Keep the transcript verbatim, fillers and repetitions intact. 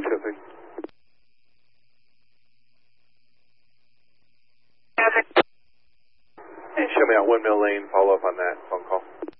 Pacific. And show me out Windmill Lane, follow up on that phone call.